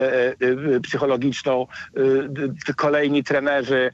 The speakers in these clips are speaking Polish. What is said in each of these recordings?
psychologiczną, kolejni trenerzy.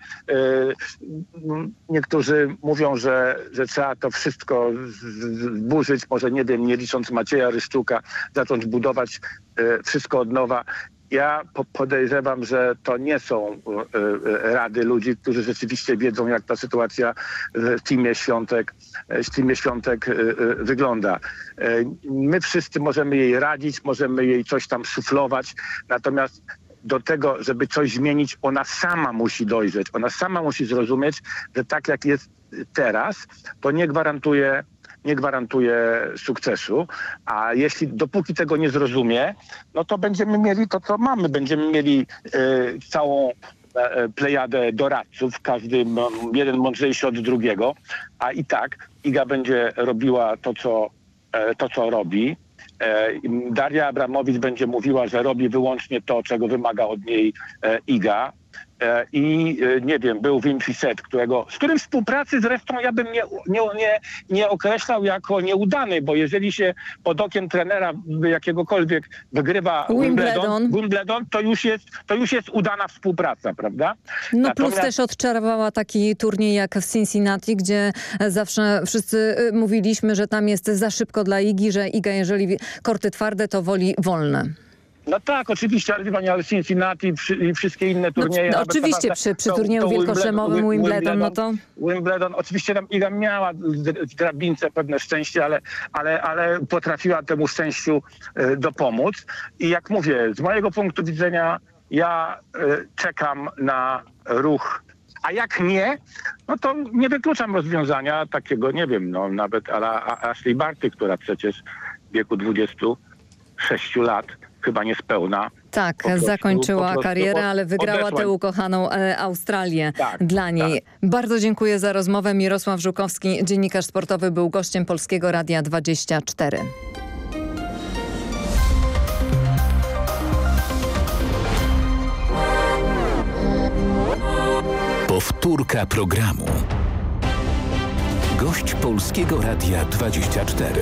Niektórzy mówią, że trzeba to wszystko zburzyć, może nie wiem, nie licząc Macieja Ryszczuka, zacząć budować wszystko od nowa. Ja podejrzewam, że to nie są rady ludzi, którzy rzeczywiście wiedzą, jak ta sytuacja w teamie Świątek wygląda. My wszyscy możemy jej radzić, możemy jej coś tam szuflować, natomiast do tego, żeby coś zmienić, ona sama musi dojrzeć. Ona sama musi zrozumieć, że tak jak jest teraz, to nie gwarantuje sukcesu, a dopóki tego nie zrozumie, no to będziemy mieli to, co mamy. Będziemy mieli całą plejadę doradców, jeden mądrzejszy od drugiego, a i tak Iga będzie robiła to, co robi. Daria Abramowicz będzie mówiła, że robi wyłącznie to, czego wymaga od niej Iga. I nie wiem, był Wim Fissette, z którym współpracy zresztą ja bym nie określał jako nieudanej, bo jeżeli się pod okiem trenera jakiegokolwiek wygrywa Wimbledon, to już jest udana współpraca, prawda? No plus też odczarowała taki turniej jak w Cincinnati, gdzie zawsze wszyscy mówiliśmy, że tam jest za szybko dla Igi, że Iga, jeżeli korty twarde, to woli wolne. No tak, oczywiście, ale Cincinnati i wszystkie inne turnieje. No, oczywiście przy turnieju wielkoszlemowym Wimbledon, no to... Wimbledon, oczywiście tam Iga miała w drabince pewne szczęście, ale potrafiła temu szczęściu dopomóc. I jak mówię, z mojego punktu widzenia ja czekam na ruch. A jak nie, no to nie wykluczam rozwiązania takiego, nie wiem, no nawet Ashley Barty, która przecież w wieku 26 lat chyba niespełna. Tak, zakończyła karierę, ale wygrała tę ukochaną Australię dla niej. Tak. Bardzo dziękuję za rozmowę. Mirosław Żukowski, dziennikarz sportowy, był gościem Polskiego Radia 24. Powtórka programu. Gość Polskiego Radia 24.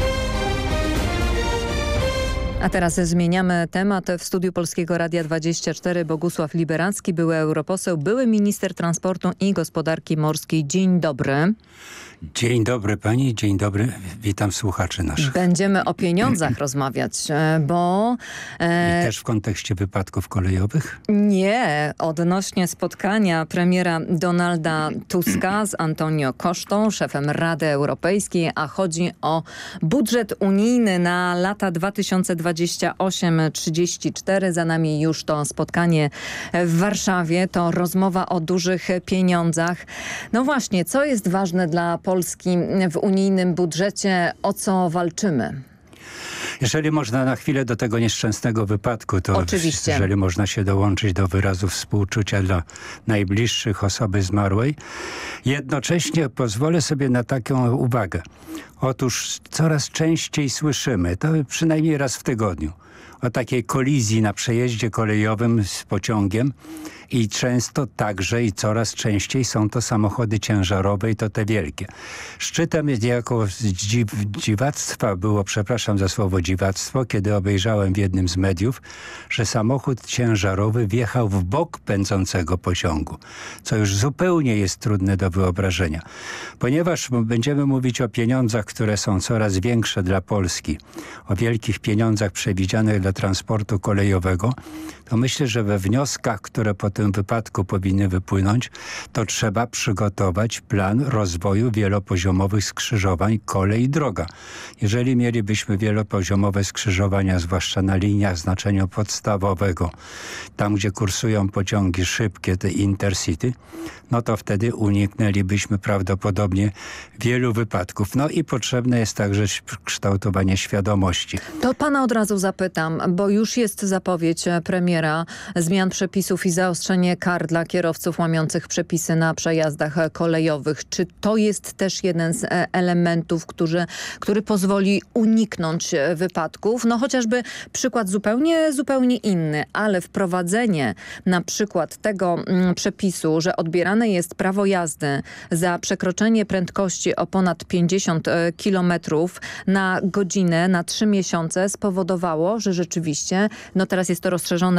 A teraz zmieniamy temat. W studiu Polskiego Radia 24 Bogusław Liberacki, były europoseł, były minister transportu i gospodarki morskiej. Dzień dobry. Dzień dobry pani, dzień dobry. Witam słuchaczy naszych. Będziemy o pieniądzach rozmawiać, bo... I też w kontekście wypadków kolejowych? Nie, odnośnie spotkania premiera Donalda Tuska z Antonio Costą, szefem Rady Europejskiej, a chodzi o budżet unijny na lata 2028-34. Za nami już to spotkanie w Warszawie. To rozmowa o dużych pieniądzach. No właśnie, co jest ważne dla Polski w unijnym budżecie? O co walczymy? Jeżeli można na chwilę do tego nieszczęsnego wypadku, to oczywiście. Jeżeli można się dołączyć do wyrazu współczucia dla najbliższych osoby zmarłej, jednocześnie pozwolę sobie na taką uwagę. Otóż coraz częściej słyszymy, to przynajmniej raz w tygodniu, o takiej kolizji na przejeździe kolejowym z pociągiem i często także i coraz częściej są to samochody ciężarowe i to te wielkie. Szczytem jako dziwactwa było, przepraszam za słowo dziwactwo, kiedy obejrzałem w jednym z mediów, że samochód ciężarowy wjechał w bok pędzącego pociągu, co już zupełnie jest trudne do wyobrażenia. Ponieważ będziemy mówić o pieniądzach, które są coraz większe dla Polski, o wielkich pieniądzach przewidzianych dla transportu kolejowego, to myślę, że we wnioskach, które po tym wypadku powinny wypłynąć, to trzeba przygotować plan rozwoju wielopoziomowych skrzyżowań kolej-droga. Jeżeli mielibyśmy wielopoziomowe skrzyżowania, zwłaszcza na liniach znaczenia podstawowego, tam gdzie kursują pociągi szybkie, te Intercity, no to wtedy uniknęlibyśmy prawdopodobnie wielu wypadków. No i potrzebne jest także kształtowanie świadomości. To pana od razu zapytam, bo już jest zapowiedź premiera zmian przepisów i zaostrzenia zaostrzenie kar dla kierowców łamiących przepisy na przejazdach kolejowych. Czy to jest też jeden z elementów, który pozwoli uniknąć wypadków? No chociażby przykład zupełnie inny, ale wprowadzenie na przykład tego przepisu, że odbierane jest prawo jazdy za przekroczenie prędkości o ponad 50 km na godzinę na 3 miesiące spowodowało, że rzeczywiście, no teraz jest to rozszerzone